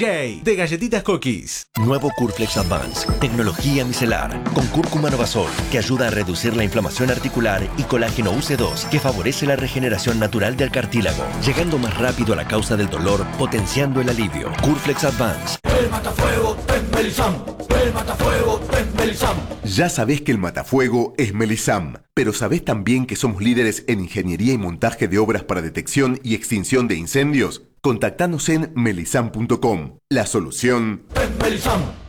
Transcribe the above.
de Galletitas Cookies. Nuevo Curflex Advance, tecnología micelar, con cúrcuma Novasol, que ayuda a reducir la inflamación articular, y colágeno UC2, que favorece la regeneración natural del cartílago, llegando más rápido a la causa del dolor, potenciando el alivio. Curflex Advance. El matafuego es Melisam. El matafuego es Melisam. Ya sabés que el matafuego es Melisam, pero ¿sabés también que somos líderes en ingeniería y montaje de obras para detección y extinción de incendios? Contactanos en melisam.com. La solución Es Melisam.